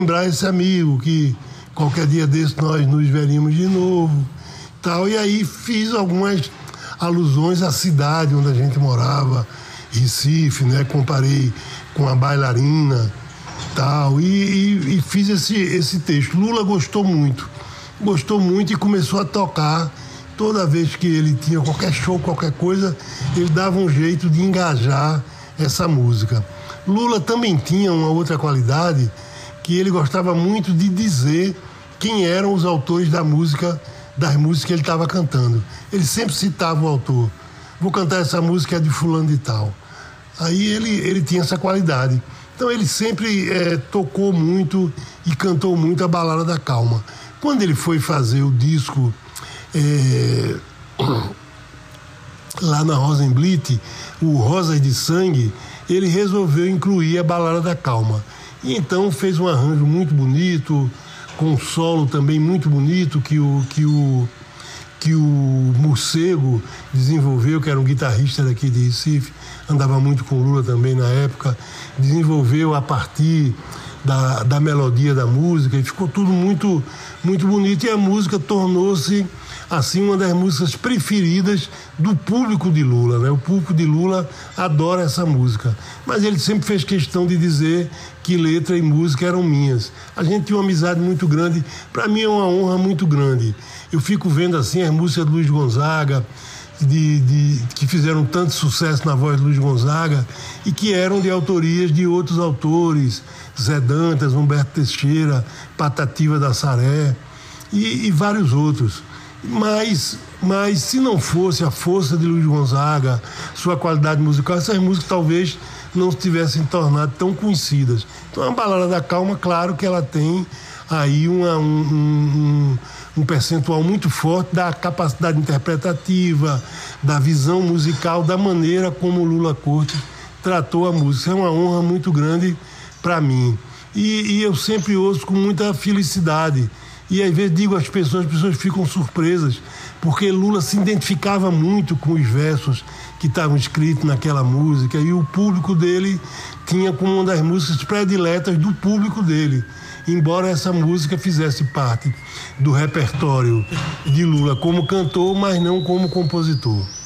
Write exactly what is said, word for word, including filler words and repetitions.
lembrar esse amigo que qualquer dia desse nós nos veríamos de novo, tal. E aí fiz algumas alusões à cidade onde a gente morava, Recife, né? Comparei com a bailarina, tal, e, e, e fiz esse, esse texto. Lula gostou muito, gostou muito e começou a tocar. Toda vez que ele tinha qualquer show, qualquer coisa, ele dava um jeito de engajar essa música. Lula também tinha uma outra qualidade, que ele gostava muito de dizer quem eram os autores da música, das músicas que ele estava cantando. Ele sempre citava o autor. Vou cantar essa música, é de fulano de tal. Aí ele, ele tinha essa qualidade. Então ele sempre é, tocou muito e cantou muito a Balada da Calma. Quando ele foi fazer o disco é, lá na Rosenblit, o Rosas de Sangue, ele resolveu incluir a Balada da Calma. E então fez um arranjo muito bonito, com um solo também muito bonito, que o, que o, que o Morcego desenvolveu, que era um guitarrista daqui de Recife, andava muito com o Lula também na época, desenvolveu a partir da, da melodia da música, e ficou tudo muito, muito bonito, e a música tornou-se assim uma das músicas preferidas do público de Lula, né? O público de Lula adora essa música, mas ele sempre fez questão de dizer que letra e música eram minhas. A gente tinha uma amizade muito grande, para mim é uma honra muito grande. Eu fico vendo assim as músicas de Luiz Gonzaga, de, de, que fizeram tanto sucesso na voz de Luiz Gonzaga e que eram de autorias de outros autores, Zé Dantas, Humberto Teixeira, Patativa da Saré e, e vários outros. Mas, mas se não fosse a força de Luiz Gonzaga, sua qualidade musical, essas músicas talvez não se tivessem tornado tão conhecidas. Então a Balada da Calma, claro que ela tem aí uma, um, um, um percentual muito forte da capacidade interpretativa, da visão musical, da maneira como Lula Corte tratou a música. É uma honra muito grande para mim. E, e eu sempre ouço com muita felicidade. E às vezes digo às pessoas, as pessoas ficam surpresas, porque Lula se identificava muito com os versos que estavam escritos naquela música, e o público dele tinha como uma das músicas prediletas do público dele, embora essa música fizesse parte do repertório de Lula como cantor, mas não como compositor.